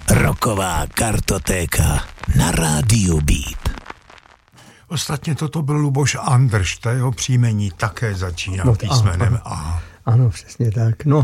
Rocková kartotéka na rádiu Beat. Ostatně toto byl Luboš Andrš, to jeho příjmení také začíná písmenem A. Ano, přesně tak. No,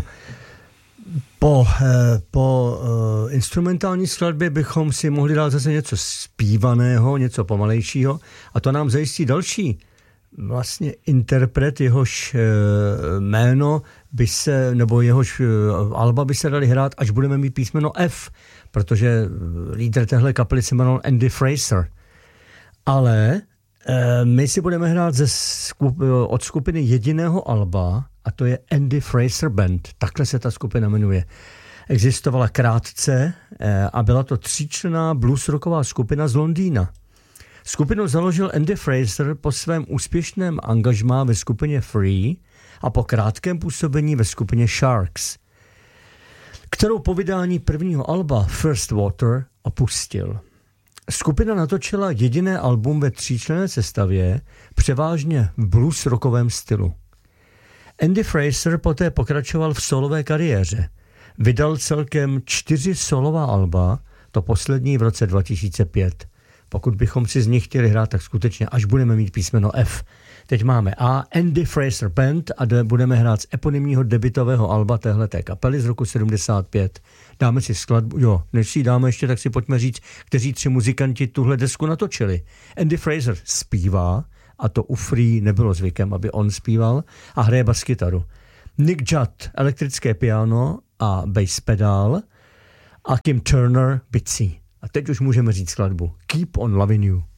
po instrumentální skladbě bychom si mohli dát zase něco zpívaného, něco pomalejšího a to nám zajistí další vlastně interpret, jehož jméno by se, nebo jehož alba by se dali hrát, až budeme mít písmeno F, protože lídr téhle kapely se jmenoval Andy Fraser. Ale my si budeme hrát od skupiny jediného alba a to je Andy Fraser Band. Takhle se ta skupina jmenuje. Existovala krátce a byla to 3členná blues-rocková skupina z Londýna. Skupinu založil Andy Fraser po svém úspěšném angažmá ve skupině Free a po krátkém působení ve skupině Sharks, kterou po vydání prvního alba First Water opustil. Skupina natočila jediné album ve 3členné sestavě, převážně v blues-rockovém stylu. Andy Fraser poté pokračoval v solové kariéře. Vydal celkem 4 solová alba, to poslední v roce 2005. Pokud bychom si z nich chtěli hrát, tak skutečně až budeme mít písmeno F. Teď máme A, Andy Fraser Band a budeme hrát z eponymního debutového alba téhleté kapely z roku 75. Dáme si skladbu, než si ji dáme ještě, tak si pojďme říct, kteří 3 muzikanti tuhle desku natočili. Andy Fraser zpívá, a to u Free nebylo zvykem, aby on zpíval, a hraje baskytaru. Nick Judd, elektrické piano a bass pedál a Kim Turner bicí. A teď už můžeme říct skladbu Keep on Loving You.